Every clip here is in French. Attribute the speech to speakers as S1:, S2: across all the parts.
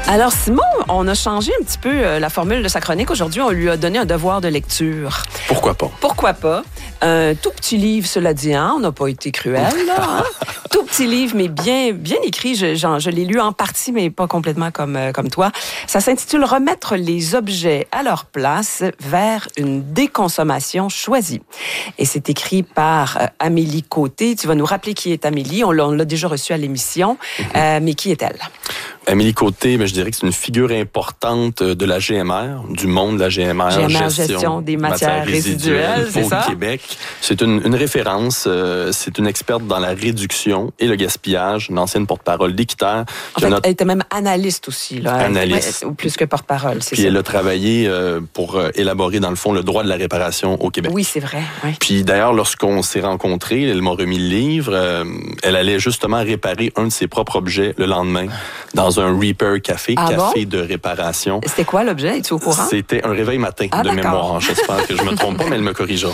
S1: Alors Simon, on a changé un petit peu la formule de sa chronique. Aujourd'hui, on lui a donné un devoir de lecture.
S2: Pourquoi pas?
S1: Pourquoi pas? Un tout petit livre, cela dit, hein? On n'a pas été cruel, là. Hein? Tout petit livre, mais bien écrit. Je l'ai lu en partie, mais pas complètement comme toi. Ça s'intitule « Remettre les objets à leur place vers une déconsommation choisie ». Et c'est écrit par Amélie Côté. Tu vas nous rappeler qui est Amélie. On l'a déjà reçue à l'émission. Mais qui est-elle?
S2: Amélie Côté, je dirais que c'est une figure importante de la GMR, du monde de la GMR,
S1: gestion des matières résiduelles, c'est ça?
S2: Au Québec. C'est une référence, c'est une experte dans la réduction et le gaspillage, une ancienne porte-parole d'Équiterre.
S1: En fait, elle était même analyste aussi, là.
S2: Analyste.
S1: Ou plus que porte-parole, c'est
S2: Puis
S1: ça.
S2: elle a travaillé pour élaborer, dans le fond, le droit de la réparation au Québec.
S1: Oui, c'est vrai. Oui.
S2: Puis d'ailleurs, lorsqu'on s'est rencontrés, elle m'a remis le livre, elle allait justement réparer un de ses propres objets le lendemain dans un Repair Café, de réparation.
S1: C'était quoi l'objet? Es-tu au courant?
S2: C'était un réveil matin de mémoire. J'espère que je me trompe pas, mais elle me corrigera.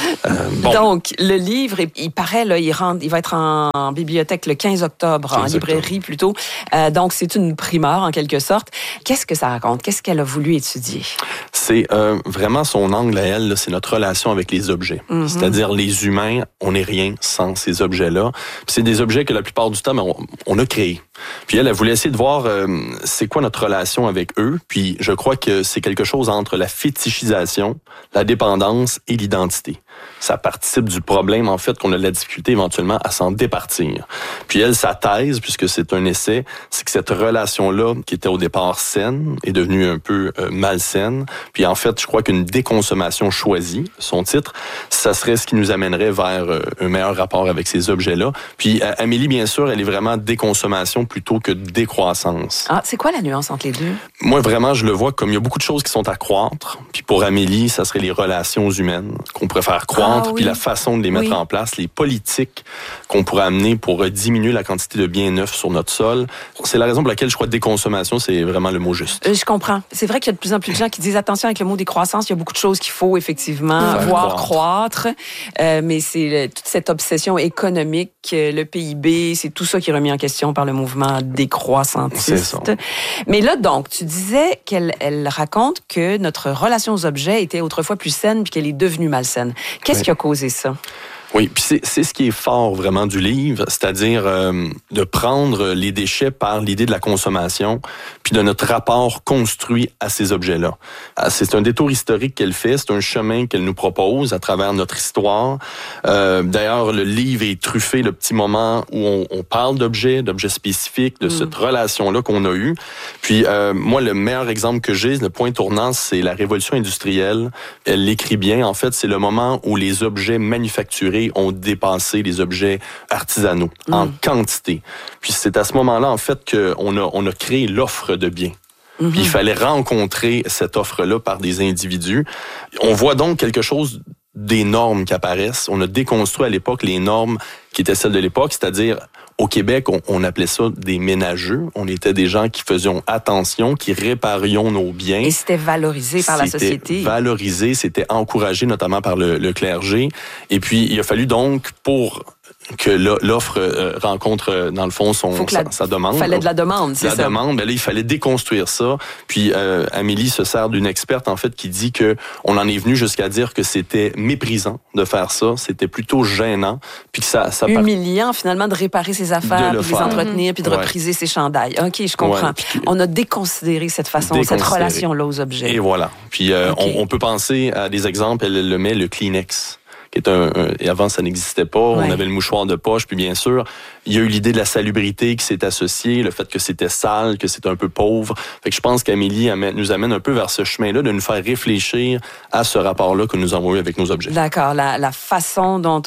S1: Donc, le livre, il paraît, là, il va être en bibliothèque le 15 octobre, en librairie plutôt. Donc, c'est une primeur, en quelque sorte. Qu'est-ce que ça raconte? Qu'est-ce qu'elle a voulu étudier?
S2: C'est vraiment son angle à elle, là, c'est notre relation avec les objets. Mm-hmm. C'est-à-dire, les humains, on n'est rien sans ces objets-là. Puis c'est des objets que la plupart du temps, on a créés. Puis elle voulait essayer de voir c'est quoi notre relation avec eux. Puis je crois que c'est quelque chose entre la fétichisation, la dépendance et l'identité. Ça participe du problème, en fait, qu'on a de la difficulté éventuellement à s'en départir. Puis elle, sa thèse, puisque c'est un essai, c'est que cette relation-là, qui était au départ saine, est devenue un peu malsaine. Puis en fait, je crois qu'une déconsommation choisie, son titre, ça serait ce qui nous amènerait vers un meilleur rapport avec ces objets-là. Puis Amélie, bien sûr, elle est vraiment déconsommation plutôt que décroissance.
S1: Ah, c'est quoi la nuance entre les deux?
S2: Moi, vraiment, je le vois comme il y a beaucoup de choses qui sont à croître. Puis pour Amélie, ça serait les relations humaines qu'on pourrait faire croître, puis la façon de les mettre en place, les politiques qu'on pourrait amener pour diminuer la quantité de biens neufs sur notre sol. C'est la raison pour laquelle je crois que déconsommation, c'est vraiment le mot juste.
S1: Je comprends. C'est vrai qu'il y a de plus en plus de gens qui disent attention avec le mot décroissance, il y a beaucoup de choses qu'il faut effectivement voir croître. Mais c'est toute cette obsession économique, le PIB, c'est tout ça qui est remis en question par le mouvement décroissantiste.
S2: C'est ça.
S1: Mais là, donc, tu disais qu'elle raconte que notre relation aux objets était autrefois plus saine puis qu'elle est devenue malsaine. Qu'est-ce qui a causé ça?
S2: Oui, puis c'est ce qui est fort vraiment du livre, c'est-à-dire de prendre les déchets par l'idée de la consommation, puis de notre rapport construit à ces objets-là. C'est un détour historique qu'elle fait, c'est un chemin qu'elle nous propose à travers notre histoire. D'ailleurs, le livre est truffé, le petit moment où on parle d'objets spécifiques, de cette relation-là qu'on a eue. Puis moi, le meilleur exemple que j'ai, le point tournant, c'est la révolution industrielle. Elle l'écrit bien. En fait, c'est le moment où les objets manufacturés ont dépassé les objets artisanaux en quantité. Puis c'est à ce moment-là, en fait, qu'on a créé l'offre de biens. Puis il fallait rencontrer cette offre-là par des individus. On voit donc quelque chose des normes qui apparaissent. On a déconstruit à l'époque les normes qui étaient celles de l'époque, c'est-à-dire au Québec, on appelait ça des ménageux. On était des gens qui faisions attention, qui réparions nos biens.
S1: Et c'était valorisé par la société.
S2: C'était valorisé, c'était encouragé notamment par le clergé. Et puis, il a fallu donc, pour que l'offre rencontre, dans le fond, sa demande.
S1: Il fallait de la demande, c'est ça.
S2: La demande, là, il fallait déconstruire ça. Puis, Amélie se sert d'une experte, en fait, qui dit que on en est venu jusqu'à dire que c'était méprisant de faire ça. C'était plutôt gênant. Puis que ça
S1: humiliant, finalement, de réparer ses affaires, de les entretenir, puis de repriser ses chandails. OK, je comprends. Ouais, on a déconsidéré cette façon, cette relation-là aux objets.
S2: Et voilà. Puis, on peut penser à des exemples. Elle le met, le Kleenex. Qui est et avant, ça n'existait pas. On avait le mouchoir de poche. Puis bien sûr, il y a eu l'idée de la salubrité qui s'est associée, le fait que c'était sale, que c'était un peu pauvre. Fait que je pense qu'Amélie nous amène un peu vers ce chemin-là, de nous faire réfléchir à ce rapport-là que nous avons eu avec nos objets.
S1: D'accord. La façon dont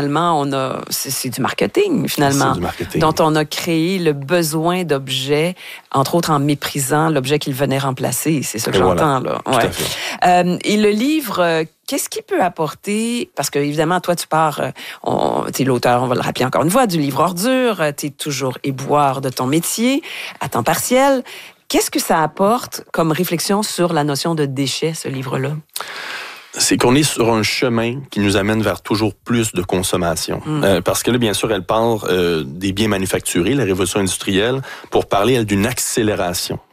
S1: c'est du marketing, finalement.
S2: C'est du marketing.
S1: Dont on a créé le besoin d'objets, entre autres en méprisant l'objet qu'il venait remplacer. C'est ça que j'entends, là.
S2: Tout à fait.
S1: Et le livre... Qu'est-ce qu'il peut apporter? Parce que, évidemment, toi, tu pars, t'es l'auteur, on va le rappeler encore une fois, du livre Ordure, t'es toujours éboueur de ton métier, à temps partiel. Qu'est-ce que ça apporte comme réflexion sur la notion de déchet, ce livre-là?
S2: C'est qu'on est sur un chemin qui nous amène vers toujours plus de consommation. Parce que là, bien sûr, elle parle des biens manufacturés, la révolution industrielle, pour parler, elle, d'une accélération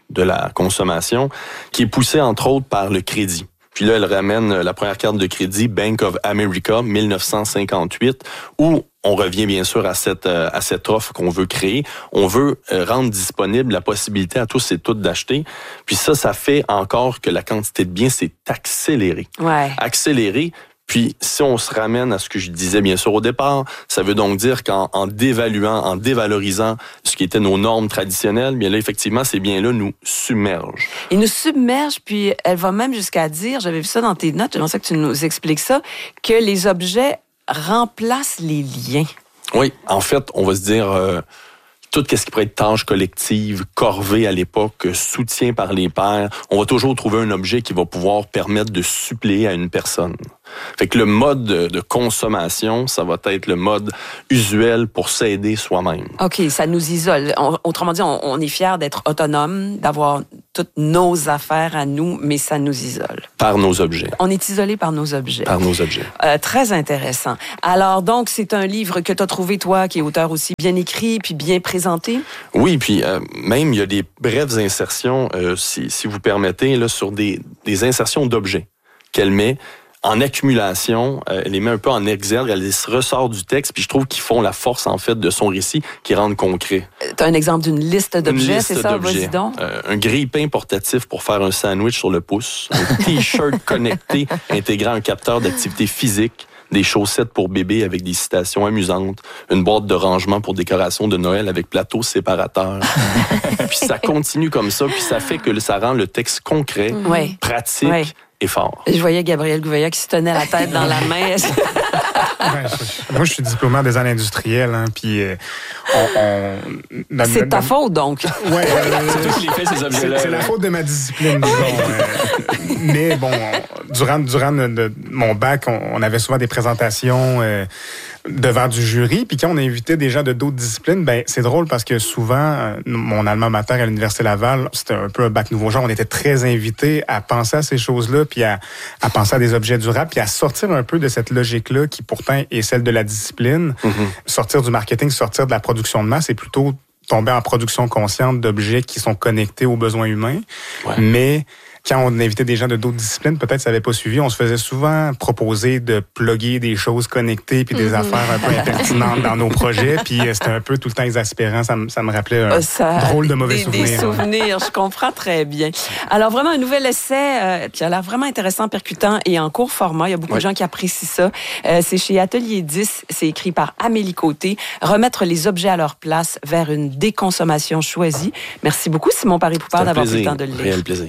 S2: de la consommation, qui est poussée entre autres par le crédit. Puis là, elle ramène la première carte de crédit, Bank of America, 1958, où on revient bien sûr à cette offre qu'on veut créer. On veut rendre disponible la possibilité à tous et toutes d'acheter. Puis ça fait encore que la quantité de biens s'est accélérée.
S1: Ouais.
S2: Accélérée. Puis, si on se ramène à ce que je disais bien sûr au départ, ça veut donc dire qu'en dévaluant, en dévalorisant ce qui était nos normes traditionnelles, bien là, effectivement, ces biens-là nous submergent.
S1: Ils nous submergent, puis elle va même jusqu'à dire, j'avais vu ça dans tes notes, j'aimerais ça que tu nous expliques ça, que les objets remplacent les liens.
S2: Oui, en fait, on va se dire... tout ce qui pourrait être tâche collective, corvée à l'époque, soutien par les pairs, on va toujours trouver un objet qui va pouvoir permettre de suppléer à une personne. Fait que le mode de consommation, ça va être le mode usuel pour s'aider soi-même.
S1: OK, ça nous isole. Autrement dit, on est fiers d'être autonome, d'avoir toutes nos affaires à nous, mais ça nous isole.
S2: Par nos objets.
S1: On est isolé par nos objets.
S2: Par nos objets.
S1: Très intéressant. Alors, donc, c'est un livre que tu as trouvé, toi, qui est auteur aussi, bien écrit, puis bien présenté? Oui,
S2: puis même, il y a des brèves insertions, si vous permettez, là, sur des insertions d'objets qu'elle met en accumulation, elle les met un peu en exergue, elle les ressort du texte, puis je trouve qu'ils font la force, en fait, de son récit, qui rendent concret.
S1: Tu as un exemple d'une liste d'objets, c'est ça?
S2: D'objets.
S1: Vas-y donc.
S2: Un grille-pain portatif pour faire un sandwich sur le pouce, un T-shirt connecté intégrant un capteur d'activité physique, des chaussettes pour bébé avec des citations amusantes, une boîte de rangement pour décoration de Noël avec plateau séparateur. Puis ça continue comme ça, puis ça fait que ça rend le texte concret, pratique et fort.
S1: Je voyais Gabriel Gouveia qui se tenait la tête dans la main.
S3: Moi, je suis diplômé en design industriel, hein, puis
S1: c'est ta faute, donc.
S3: Ouais,
S4: c'est toi qui les fais, ces objets-là.
S3: C'est la faute de ma discipline, disons. Mais bon, durant mon bac, on avait souvent des présentations devant du jury, puis quand on invitait des gens de d'autres disciplines, ben c'est drôle parce que souvent, mon alma mater à l'Université Laval, c'était un peu un bac nouveau genre, on était très invités à penser à ces choses-là, puis à penser à des objets durables, puis à sortir un peu de cette logique-là qui pourtant est celle de la discipline, sortir du marketing, sortir de la production de masse, et plutôt tomber en production consciente d'objets qui sont connectés aux besoins humains, mais quand on invitait des gens de d'autres disciplines, peut-être ça n'avait pas suivi, on se faisait souvent proposer de plugger des choses connectées puis des affaires un peu impertinentes dans nos projets, puis c'était un peu tout le temps exaspérant, ça me rappelait un drôle de mauvais souvenirs.
S1: Des souvenirs, je comprends très bien. Alors vraiment un nouvel essai qui a l'air vraiment intéressant, percutant et en court format, il y a beaucoup de gens qui apprécient ça. C'est chez Atelier 10, c'est écrit par Amélie Côté, remettre les objets à leur place vers une déconsommation choisie. Merci beaucoup Simon Paré-Poupard d'avoir pris le temps de le lire.
S2: Réel plaisir.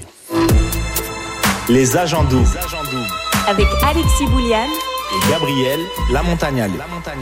S5: Les agents doubles.
S6: Avec Alexis Bouliane
S5: et Gabriel Lamontagnale.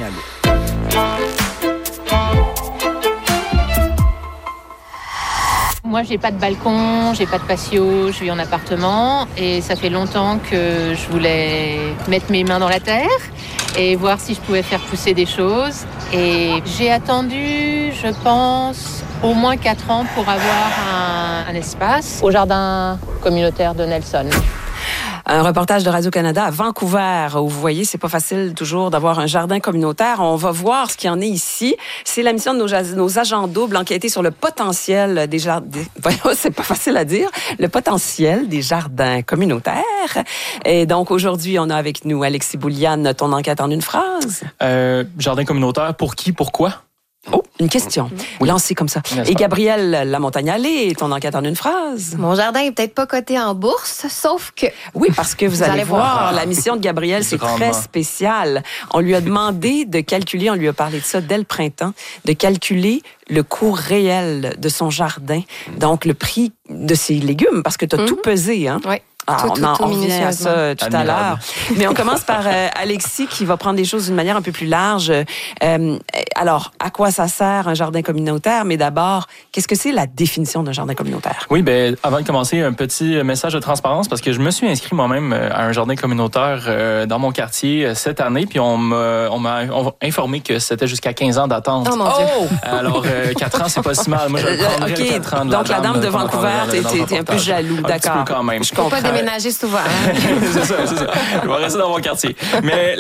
S7: Moi, j'ai pas de balcon, j'ai pas de patio, je vis en appartement et ça fait longtemps que je voulais mettre mes mains dans la terre et voir si je pouvais faire pousser des choses. Et j'ai attendu, je pense, au moins 4 ans pour avoir un espace au jardin communautaire de Nelson.
S1: Un reportage de Radio-Canada à Vancouver, où vous voyez, c'est pas facile toujours d'avoir un jardin communautaire. On va voir ce qu'il y en est ici. C'est la mission de nos agents doubles, enquêter sur le potentiel des jardins. C'est pas facile à dire. Le potentiel des jardins communautaires. Et donc, aujourd'hui, on a avec nous Alexis Bouliane, ton enquête en une phrase.
S4: Jardin communautaire, pour qui, pourquoi?
S1: Oh, une question. Lancée comme ça. Et Gabriel Lamontagnale, ton enquête en une phrase.
S6: Mon jardin est peut-être pas coté en bourse, sauf que...
S1: Oui, parce que vous allez voir, la mission de Gabriel, c'est très spécial. On lui a demandé de calculer, on lui a parlé de ça dès le printemps, de calculer le coût réel de son jardin, donc le prix de ses légumes, parce que tu as tout pesé, hein?
S6: Oui.
S1: On revient à ça tout à l'heure. Mais on commence par Alexis qui va prendre les choses d'une manière un peu plus large. Alors, à quoi ça sert un jardin communautaire? Mais d'abord, qu'est-ce que c'est la définition d'un jardin communautaire?
S4: Oui, bien, avant de commencer, un petit message de transparence parce que je me suis inscrit moi-même à un jardin communautaire dans mon quartier cette année, puis on m'a informé que c'était jusqu'à 15 ans d'attente.
S6: Oh mon Dieu!
S4: Alors, 4 ans, c'est pas si mal. Moi, je prendrais 4 ans de
S1: donc, la dame de Vancouver, t'es un peu jaloux, d'accord.
S4: Un petit peu quand même.
S1: Je comprends.
S6: déménager souvent. Hein?
S4: c'est ça. Je vais rester dans mon quartier. Mais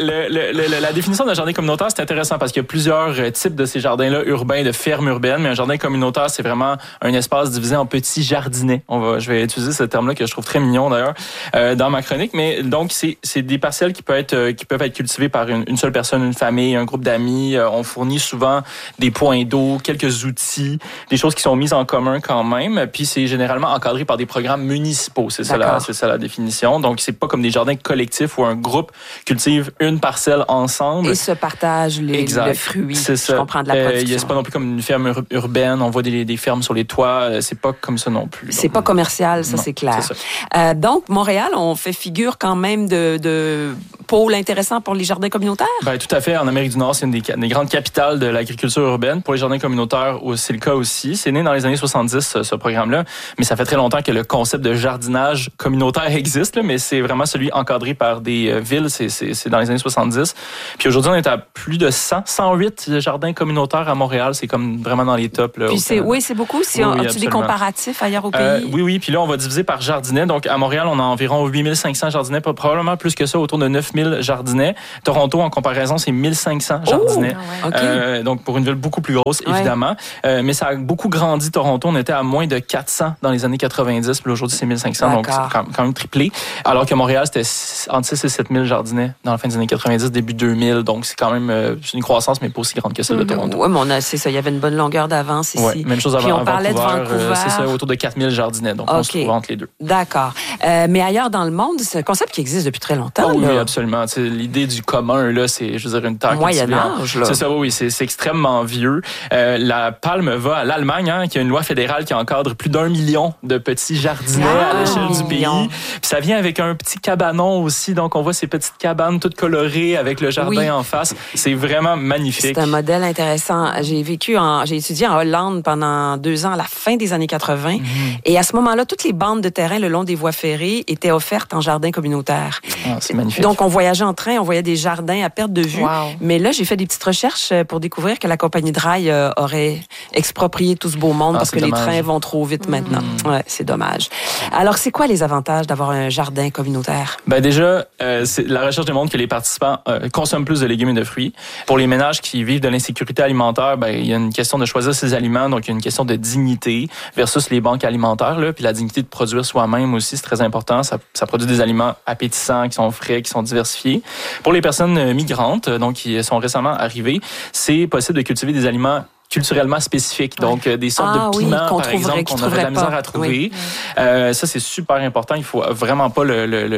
S4: la définition d'un jardin communautaire, c'est intéressant parce qu'il y a plusieurs types de ces jardins-là urbains, de fermes urbaines. Mais un jardin communautaire, c'est vraiment un espace divisé en petits jardinets. Je vais utiliser ce terme-là que je trouve très mignon d'ailleurs dans ma chronique. Mais donc, c'est des parcelles qui peuvent être cultivées par une seule personne, une famille, un groupe d'amis. On fournit souvent des points d'eau, quelques outils, des choses qui sont mises en commun quand même. Puis c'est généralement encadré par des programmes municipaux. C'est ça la définition. Donc, c'est pas comme des jardins collectifs où un groupe cultive une parcelle ensemble.
S1: Et se partage le fruit.
S4: C'est ça.
S1: Je comprends de la production.
S4: C'est pas non plus comme une ferme urbaine. On voit des fermes sur les toits. C'est pas comme ça non plus.
S1: C'est pas commercial, ça, c'est clair.
S4: C'est ça.
S1: Donc, Montréal, on fait figure quand même de pôle intéressant pour les jardins communautaires?
S4: Ben, tout à fait. En Amérique du Nord, c'est une des grandes capitales de l'agriculture urbaine. Pour les jardins communautaires, c'est le cas aussi. C'est né dans les années 70, ce programme-là. Mais ça fait très longtemps que le concept de jardinage communautaire existe, là, mais c'est vraiment celui encadré par des villes. C'est dans les années 70. Puis aujourd'hui, on est à plus de 108 jardins communautaires à Montréal. C'est comme vraiment dans les tops. Là,
S1: puis c'est beaucoup. As-tu des comparatifs ailleurs au pays?
S4: Oui. Puis là, on va diviser par jardinet. Donc, à Montréal, on a environ 8500 jardinets, probablement plus que ça, autour de 9000 jardinets. Toronto, en comparaison, c'est 1500 jardinets.
S1: Okay.
S4: Donc, pour une ville beaucoup plus grosse, évidemment. Mais ça a beaucoup grandi, Toronto. On était à moins de 400 dans les années 90. Puis aujourd'hui, c'est 1500. Donc, c'est quand même triplé. Alors que Montréal, c'était entre 6 et 7000 jardinets dans la fin des années 90, début 2000. Donc, c'est quand même une croissance, mais pas aussi grande que celle de Toronto.
S1: Oui, mais c'est ça. Il y avait une bonne longueur d'avance ici.
S4: Ouais, même chose avant.
S1: Puis on parlait de Vancouver.
S4: C'est ça, autour de 4000 jardinets. Donc, on se trouve entre les deux.
S1: D'accord. Mais ailleurs dans le monde, c'est un concept qui existe depuis très longtemps.
S4: Oui, absolument. T'sais, l'idée du commun, là, c'est, je veux dire, une terre
S1: Moyen Âge, là.
S4: C'est ça, oui, c'est extrêmement vieux. La palme va à l'Allemagne, qui a une loi fédérale qui encadre plus d'1 million de petits jardinets à l'échelle du pays. Puis ça vient avec un petit cabanon aussi. Donc, on voit ces petites cabanes toutes colorées avec le jardin en face. C'est vraiment magnifique.
S1: C'est un modèle intéressant. J'ai étudié en Hollande pendant 2 ans à la fin des années 80. Et à ce moment-là, toutes les bandes de terrain le long des voies ferrées étaient offertes en jardin communautaire.
S4: C'est magnifique.
S1: Donc, on voyageait en train, on voyait des jardins à perte de vue. Wow. Mais là, j'ai fait des petites recherches pour découvrir que la compagnie de rail aurait exproprié tout ce beau monde parce que dommage. Les trains vont trop vite maintenant. Ouais, c'est dommage. Alors, c'est quoi les avantages d'avoir un jardin communautaire?
S4: Ben déjà, la recherche démontre que les participants consomment plus de légumes et de fruits. Pour les ménages qui vivent de l'insécurité alimentaire, ben il y a une question de choisir ses aliments, donc il y a une question de dignité versus les banques alimentaires. Là, puis la dignité de produire soi-même aussi, c'est très important. Ça produit des aliments appétissants, qui sont frais, qui sont diversifiés. Pour les personnes migrantes, donc qui sont récemment arrivées, c'est possible de cultiver des aliments culturellement spécifiques, donc des sortes de piments, par exemple, qu'on aurait de la misère à trouver. Ça, c'est super important. Il faut vraiment pas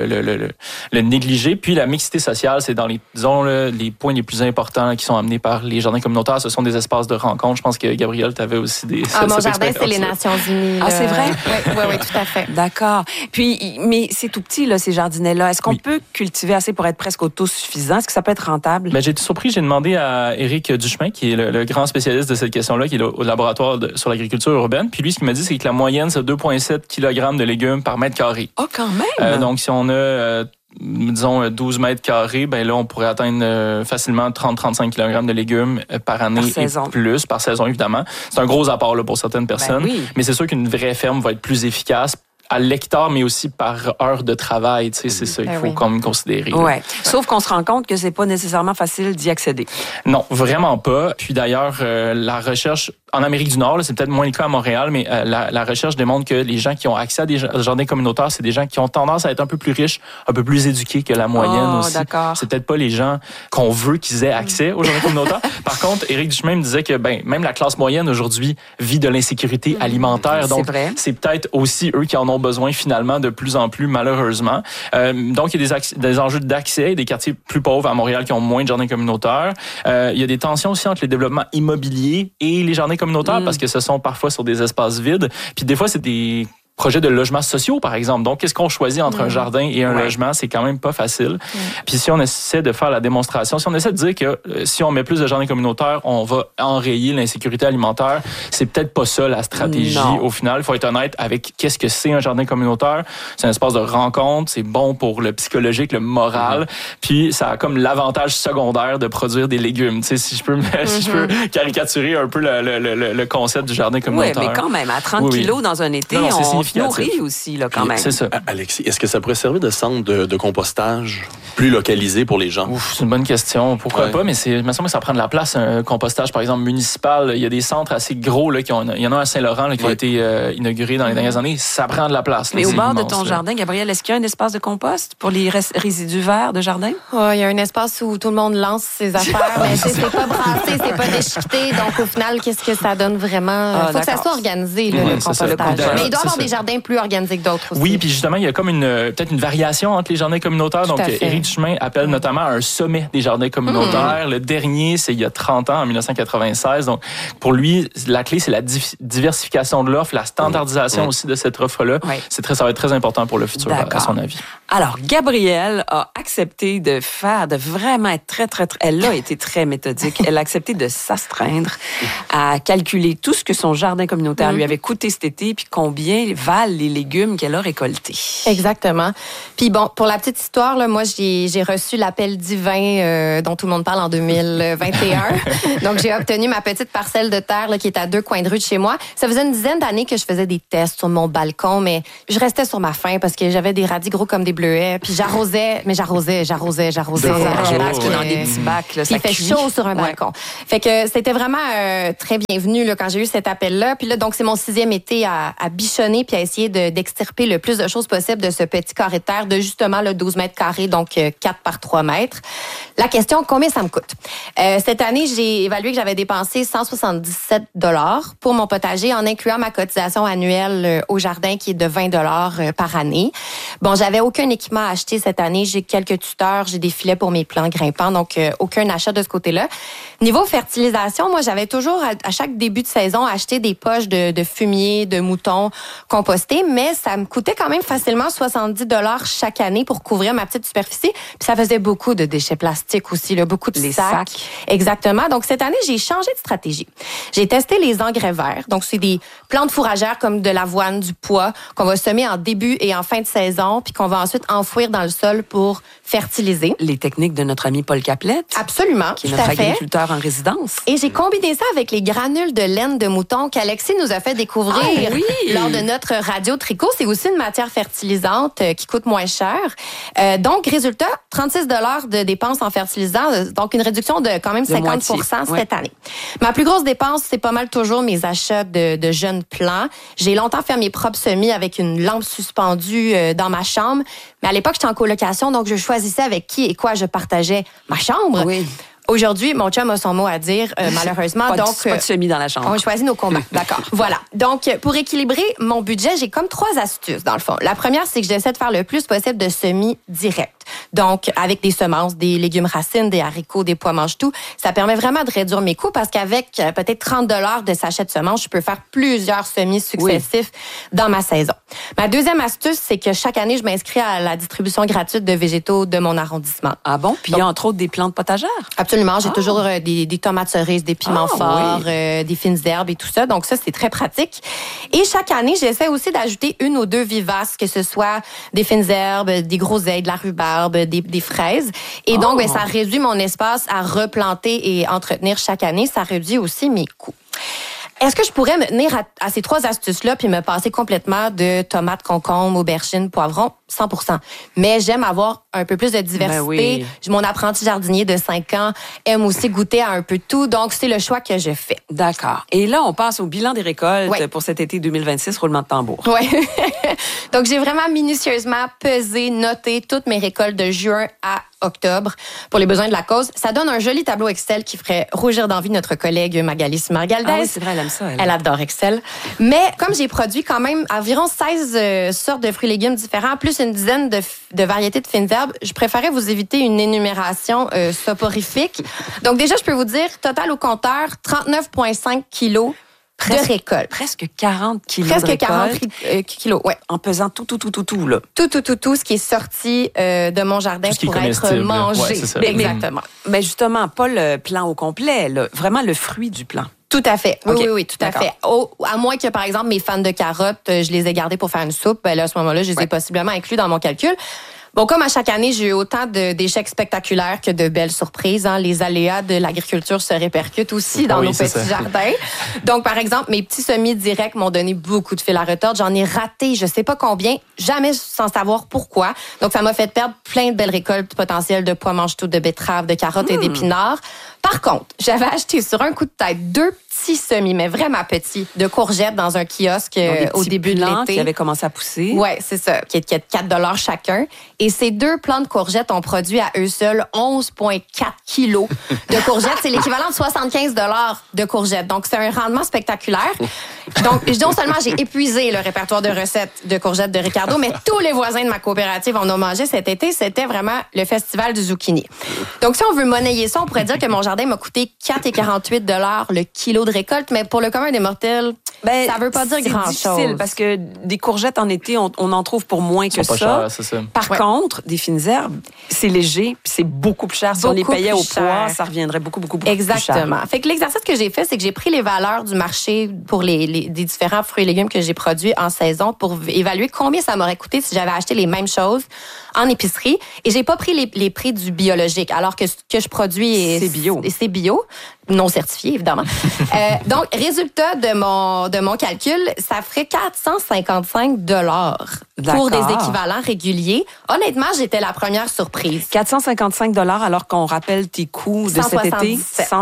S4: le négliger. Puis la mixité sociale, c'est dans les points les plus importants qui sont amenés par les jardins communautaires. Ce sont des espaces de rencontre. Je pense que Gabrielle, tu avais aussi des...
S6: mon jardin, c'est les Nations Unies.
S1: C'est vrai?
S6: Oui, tout à fait.
S1: D'accord. Puis, mais c'est tout petit, là, ces jardinets-là. Est-ce qu'on peut cultiver assez pour être presque autosuffisant? Est-ce que ça peut être rentable?
S4: Ben, j'ai été surpris. J'ai demandé à Éric Duchemin, qui est le grand spécialiste de cette question-là, qui est au laboratoire sur l'agriculture urbaine. Puis lui, ce qu'il m'a dit, c'est que la moyenne, c'est 2,7 kg de légumes par mètre carré.
S1: Oh, quand même!
S4: Donc, si on a, disons, 12 mètres carrés, ben là, on pourrait atteindre facilement 30-35 kg de légumes par année et plus, par saison, évidemment. C'est un gros apport là, pour certaines personnes.
S1: Ben oui.
S4: Mais c'est sûr qu'une vraie ferme va être plus efficace à l'hectare, mais aussi par heure de travail. Tu sais, c'est ça qu'il faut quand même considérer.
S1: Ouais. Sauf qu'on se rend compte que c'est pas nécessairement facile d'y accéder.
S4: Non, vraiment pas. Puis d'ailleurs, la recherche en Amérique du Nord, là, c'est peut-être moins le cas à Montréal, mais la recherche démontre que les gens qui ont accès à des jardins communautaires, c'est des gens qui ont tendance à être un peu plus riches, un peu plus éduqués que la moyenne aussi.
S1: D'accord.
S4: C'est peut-être pas les gens qu'on veut qu'ils aient accès aux jardins communautaires. Par contre, Éric Duchemin me disait que même la classe moyenne aujourd'hui vit de l'insécurité alimentaire. Donc, c'est peut-être aussi eux qui en ont besoin finalement de plus en plus, malheureusement. Donc, il y a des enjeux d'accès, des quartiers plus pauvres à Montréal qui ont moins de jardins communautaires. Il y a des tensions aussi entre les développements immobiliers et les jardins communautaires parce que ce sont parfois sur des espaces vides. Puis des fois, c'est des projets de logements sociaux, par exemple. Donc, qu'est-ce qu'on choisit entre un jardin et un logement? C'est quand même pas facile. Puis si on essaie de faire la démonstration, si on essaie de dire que si on met plus de jardins communautaires, on va enrayer l'insécurité alimentaire, c'est peut-être pas ça la stratégie au final. Il faut être honnête avec qu'est-ce que c'est un jardin communautaire. C'est un espace de rencontre, c'est bon pour le psychologique, le moral, puis ça a comme l'avantage secondaire de produire des légumes. Tu sais, si je peux caricaturer un peu le concept du jardin communautaire.
S1: Oui, mais quand même, à 30 kilos dans un été,
S4: significatif.
S1: On se nourrit aussi, là, quand même.
S4: C'est ça.
S2: Alexis, est-ce que ça pourrait servir de centre de compostage plus localisé pour les gens?
S4: Ouf, c'est une bonne question. Pourquoi pas? Mais il me semble que ça prend de la place, un compostage, par exemple, municipal. Il y a des centres assez gros. Là, il y en a un à Saint-Laurent là, qui a été inauguré dans les dernières années. Ça prend de la place.
S1: Mais au bord de ton jardin, Gabrielle, est-ce qu'il y a un espace de compost pour les résidus verts de jardin?
S6: Il y a un espace où tout le monde lance ses affaires, mais c'est pas brassé, c'est pas déchiqueté. Donc, au final, qu'est-ce que ça donne vraiment? Il faut que ça soit organisé, le compostage. Mais il doit y avoir des jardins plus organisés que d'autres aussi.
S4: Oui, puis justement, il y a comme peut-être une variation entre les jardins communautaires. Donc, Éric Duchemin appelle notamment à un sommet des jardins communautaires. Le dernier, c'est il y a 30 ans, en 1996. Donc, pour lui, la clé, c'est la diversification de l'offre, la standardisation aussi de cette offre-là. Ça va être très important pour le futur, à son avis.
S1: Alors, Gabrielle a accepté de vraiment être elle a été très méthodique. Elle a accepté de s'astreindre à calculer tout ce que son jardin communautaire lui avait coûté cet été, puis combien valent les légumes qu'elle a récoltés.
S6: Exactement. Puis bon, pour la petite histoire, là, moi, j'ai reçu l'appel divin dont tout le monde parle en 2021. Donc, j'ai obtenu ma petite parcelle de terre là, qui est à 2 coins de rue de chez moi. Ça faisait une dizaine d'années que je faisais des tests sur mon balcon, mais je restais sur ma faim parce que j'avais des radis gros comme des bleuets. Puis j'arrosais.
S1: Parce que dans des petits bacs, là, ça
S6: il fait chaud sur un balcon. Fait que c'était vraiment très bienvenu là, quand j'ai eu cet appel-là. Puis là, donc, c'est mon 6e été à bichonner puis à essayer d'extirper le plus de choses possible de ce petit carré de terre de justement le 12 mètres carrés, donc 4 par 3 mètres. La question, combien ça me coûte? Cette année, j'ai évalué que j'avais dépensé 177 $ pour mon potager en incluant ma cotisation annuelle au jardin qui est de 20 $ par année. Bon, j'avais aucun équipement à acheter cette année. J'ai quelques tuteurs, j'ai des filets pour mes plants grimpants, donc aucun achat de ce côté-là. Niveau fertilisation, moi, j'avais toujours, à chaque début de saison, acheté des poches de fumier, de moutons compostés, mais ça me coûtait quand même facilement 70 $ chaque année pour couvrir ma petite superficie. Puis ça faisait beaucoup de déchets plastiques aussi, là, beaucoup de sacs. Exactement. Donc, cette année, j'ai changé de stratégie. J'ai testé les engrais verts. Donc, c'est des plantes fourragères comme de l'avoine, du pois, qu'on va semer en début et en fin de saison, puis qu'on va ensuite enfouir dans le sol pour fertiliser.
S1: Les techniques de notre ami Paul Caplette.
S6: Absolument.
S1: Qui est notre agriculteur en résidence.
S6: Et j'ai combiné ça avec les granules de laine de mouton qu'Alexis nous a fait découvrir lors de notre radio tricot. C'est aussi une matière fertilisante qui coûte moins cher. Donc, résultat, 36 $ de dépenses en fertilisant, donc une réduction de quand même 50% cette année. Ma plus grosse dépense, c'est pas mal toujours mes achats de jeunes plants. J'ai longtemps fait mes propres semis avec une lampe suspendue dans ma chambre. Mais à l'époque, j'étais en colocation, donc je choisissais avec qui et quoi je partageais ma chambre.
S1: Oui.
S6: Aujourd'hui, mon chum a son mot à dire, malheureusement.
S1: Pas de semis dans la chambre.
S6: On choisit nos combats. D'accord. Voilà. Donc, pour équilibrer mon budget, j'ai comme 3 astuces, dans le fond. La première, c'est que j'essaie de faire le plus possible de semis directs. Donc, avec des semences, des légumes racines, des haricots, des pois mange-tout, ça permet vraiment de réduire mes coûts parce qu'avec peut-être 30 $ de sachets de semences, je peux faire plusieurs semis successifs dans ma saison. Ma deuxième astuce, c'est que chaque année, je m'inscris à la distribution gratuite de végétaux de mon arrondissement.
S1: Ah bon? Puis il y a entre autres des plantes potagères?
S6: Absolument. J'ai toujours des tomates cerises, des piments forts, des fines herbes et tout ça. Donc ça, c'est très pratique. Et chaque année, j'essaie aussi d'ajouter 1 ou 2 vivaces, que ce soit des fines herbes, des groseilles, de la rhubarbe, des fraises. Et donc, ça réduit mon espace à replanter et entretenir chaque année. Ça réduit aussi mes coûts. Est-ce que je pourrais me tenir à ces 3 astuces-là puis me passer complètement de tomates, concombres, aubergines, poivrons? 100%. Mais j'aime avoir un peu plus de diversité.
S1: Ben oui.
S6: Mon apprenti jardinier de 5 ans aime aussi goûter à un peu de tout. Donc, c'est le choix que je fais.
S1: D'accord. Et là, on passe au bilan des récoltes pour cet été 2026, roulement de tambour.
S6: Oui. Donc, j'ai vraiment minutieusement pesé, noté toutes mes récoltes de juin à octobre pour les besoins de la cause. Ça donne un joli tableau Excel qui ferait rougir d'envie notre collègue Magali Margaldes.
S1: Ah oui, c'est vrai, elle aime ça.
S6: Elle adore Excel. Mais comme j'ai produit quand même environ 16 sortes de fruits et légumes différents, plus une dizaine de variétés de fines herbes, je préférais vous éviter une énumération soporifique. Donc déjà, je peux vous dire, total au compteur, 39,5 kilos de récolte.
S1: Presque 40 kilos
S6: Presque
S1: de récolte.
S6: 40 kilos, ouais.
S1: En pesant tout, là.
S6: Tout, ce qui est sorti de mon jardin pour être mangé.
S4: Ouais, c'est ça.
S6: Exactement.
S1: Mais justement, pas le plant au complet, là. Vraiment le fruit du plant.
S6: Tout à fait.
S1: Okay.
S6: Oui, tout à fait. À moins que, par exemple, mes fans de carottes, je les ai gardés pour faire une soupe. Ben là, à ce moment-là, je les ai possiblement inclus dans mon calcul. Bon, comme à chaque année, j'ai eu autant d'échecs spectaculaires que de belles surprises. Hein. Les aléas de l'agriculture se répercutent aussi dans nos petits jardins. Donc, par exemple, mes petits semis directs m'ont donné beaucoup de fil à retordre. J'en ai raté je sais pas combien, jamais sans savoir pourquoi. Donc, ça m'a fait perdre plein de belles récoltes potentielles de pois mange-tout, de betteraves, de carottes et d'épinards. Par contre, j'avais acheté sur un coup de tête 2 petits semis, mais vraiment petits, de courgettes dans un kiosque au début de l'été.
S1: Qui avaient commencé à pousser.
S6: Oui, c'est ça, qui est de 4 $ chacun. Et ces 2 plants de courgettes ont produit à eux seuls 11,4 kilos de courgettes. C'est l'équivalent de 75 $ de courgettes. Donc, c'est un rendement spectaculaire. Donc, non seulement j'ai épuisé le répertoire de recettes de courgettes de Ricardo, mais tous les voisins de ma coopérative en ont mangé cet été. C'était vraiment le festival du zucchini. Donc, si on veut monnayer ça, on pourrait dire que mon jardin m'a coûté 4,48 $ le kilo de récolte, mais pour le commun des mortels, ça veut pas dire grand-chose.
S1: C'est difficile parce que des courgettes en été, on en trouve pour moins que ça.
S4: Cher, c'est ça.
S1: Par contre, des fines herbes, c'est léger puis c'est beaucoup plus cher. Si on les payait au poids, ça reviendrait beaucoup plus cher.
S6: Exactement. Fait que l'exercice que j'ai fait, c'est que j'ai pris les valeurs du marché pour des différents fruits et légumes que j'ai produits en saison pour évaluer combien ça m'aurait coûté si j'avais acheté les mêmes choses en épicerie. Et j'ai pas pris les prix du biologique, alors que ce que je produis
S1: c'est bio.
S6: C'est bio, non certifié évidemment. Donc résultat de mon calcul, ça ferait 455 $ pour des équivalents réguliers. Honnêtement, j'étais la première surprise.
S1: 455 $ alors qu'on rappelle tes coûts de cet été,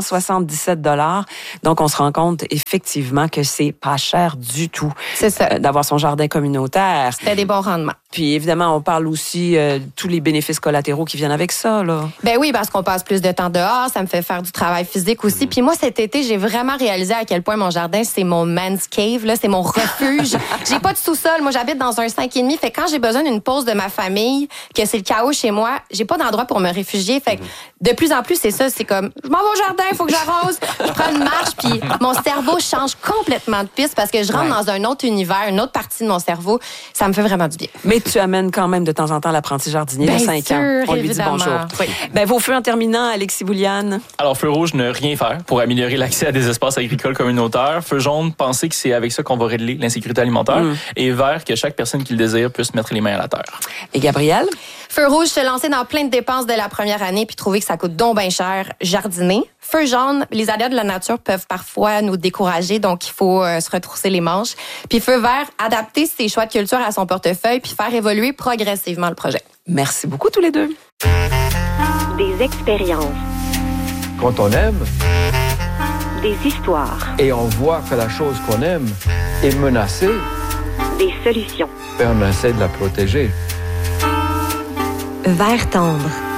S1: 177 $. Donc on se rend compte effectivement que c'est pas cher du tout.
S6: C'est ça.
S1: D'avoir son jardin communautaire.
S6: C'était des bons rendements.
S1: Puis évidemment, on parle aussi de tous les bénéfices collatéraux qui viennent avec ça, là.
S6: Ben oui, parce qu'on passe plus de temps dehors, ça me fait faire du travail physique aussi. Puis moi, cet été, j'ai vraiment réalisé à quel point mon jardin, c'est mon man's cave, là, c'est mon refuge. J'ai pas de sous-sol, moi j'habite dans un 5,5. Fait que quand j'ai besoin d'une pause de ma famille, que c'est le chaos chez moi, j'ai pas d'endroit pour me réfugier. Fait que de plus en plus, c'est ça, c'est comme, je m'en vais au jardin, il faut que j'arrose. Je prends une marche, puis mon cerveau change complètement de piste parce que je rentre dans un autre univers, une autre partie de mon cerveau. Ça me fait vraiment du bien.
S1: Mais tu amènes quand même de temps en temps l'apprenti jardinier de 5 ans. On lui dit bonjour.
S6: Oui.
S1: Vos feux en terminant, Alexis Bouliane.
S4: Alors, feu rouge, ne rien faire pour améliorer l'accès à des espaces agricoles communautaires. Feu jaune, penser que c'est avec ça qu'on va régler l'insécurité alimentaire. Et vert, que chaque personne qui le désire puisse mettre les mains à la terre.
S1: Et Gabrielle?
S6: Feu rouge, se lancer dans plein de dépenses de la première année puis trouver que ça coûte donc bien cher, jardiner. Feu jaune, les aléas de la nature peuvent parfois nous décourager, donc il faut se retrousser les manches. Puis feu vert, adapter ses choix de culture à son portefeuille puis faire évoluer progressivement le projet.
S1: Merci beaucoup tous les deux.
S8: Des expériences.
S9: Quand on aime,
S8: des histoires.
S9: Et on voit que la chose qu'on aime est menacée,
S8: des solutions.
S9: Et on essaie de la protéger.
S8: Vert tendre.